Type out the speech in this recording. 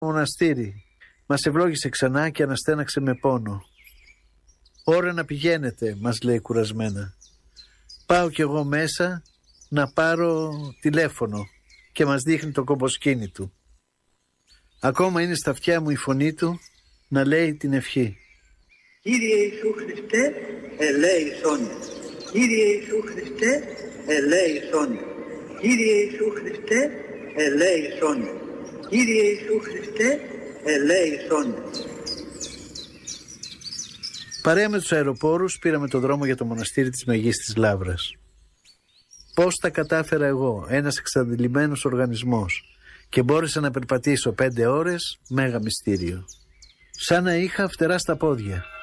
μοναστήρι. Μας ευλόγησε ξανά και αναστέναξε με πόνο. «Ώρα να πηγαίνετε», μας λέει κουρασμένα. Πάω κι εγώ μέσα να πάρω τηλέφωνο και μας δείχνει το κομποσκήνι του. Ακόμα είναι στα αυτιά μου η φωνή του να λέει την ευχή. Κύριε Ιησού Χριστέ, ελέησον. Κύριε Ιησού Χριστέ, ελέησον. Κύριε Ιησού Χριστέ, ελέησον. Κύριε Ιησού Χριστέ, ελέησον. Παρέα με τους αεροπόρους πήραμε το δρόμο για το μοναστήρι της Μεγίστης Λαύρας. Πώς τα κατάφερα εγώ, ένας εξαντλημένος οργανισμός, και μπόρεσα να περπατήσω 5 ώρες, μέγα μυστήριο. Σαν να είχα φτερά στα πόδια.